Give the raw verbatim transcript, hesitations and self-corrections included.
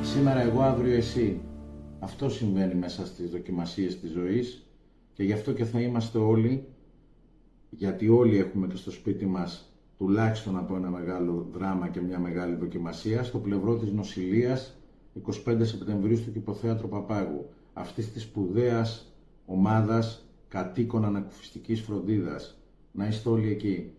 Σήμερα εγώ, αύριο εσύ. Αυτό συμβαίνει μέσα στις δοκιμασίες της ζωής και γι' αυτό και θα είμαστε όλοι, γιατί όλοι έχουμε και στο σπίτι μας τουλάχιστον από ένα μεγάλο δράμα και μια μεγάλη δοκιμασία, στο πλευρό της νοσηλείας εικοστή πέμπτη Σεπτεμβρίου στο Κηποθέατρο Παπάγου, αυτής της σπουδαίας ομάδας κατοίκων ανακουφιστικής φροντίδας. Να είστε όλοι εκεί.